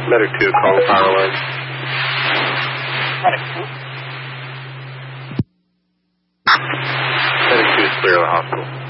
Medic 2, call the power line. Medic 2? Medic 2 is clear of the hospital.